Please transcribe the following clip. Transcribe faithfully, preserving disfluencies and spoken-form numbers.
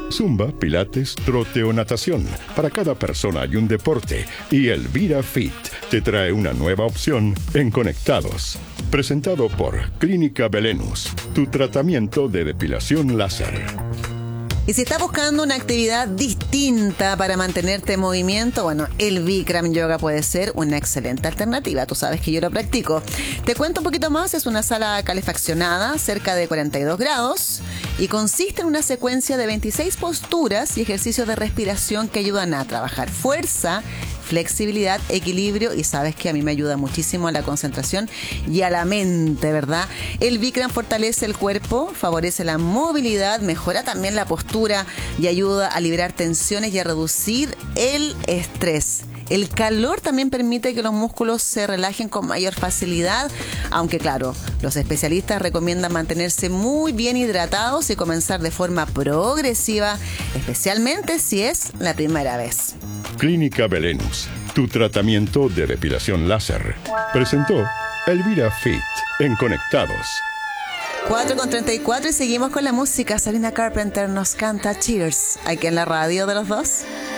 Zumba, pilates, trote o natación. Para cada persona hay un deporte y Elvira Fit te trae una nueva opción en Conectados. Presentado por Clínica Belenus, tu tratamiento de depilación láser. Y si estás buscando una actividad distinta para mantenerte en movimiento, bueno, el Bikram Yoga puede ser una excelente alternativa. Tú sabes que yo lo practico. Te cuento un poquito más. Es una sala calefaccionada, cerca de cuarenta y dos grados, y consiste en una secuencia de veintiséis posturas y ejercicios de respiración que ayudan a trabajar fuerza, flexibilidad, equilibrio, y sabes que a mí me ayuda muchísimo a la concentración y a la mente, ¿verdad? El Bikram fortalece el cuerpo, favorece la movilidad, mejora también la postura y ayuda a liberar tensiones y a reducir el estrés. El calor también permite que los músculos se relajen con mayor facilidad, aunque claro, los especialistas recomiendan mantenerse muy bien hidratados y comenzar de forma progresiva, especialmente si es la primera vez. Clínica Belenus, tu tratamiento de depilación láser. Presentó Elvira Fit en Conectados. cuatro con treinta y cuatro y seguimos con la música. Sabrina Carpenter nos canta Cheers, aquí en la radio de los dos.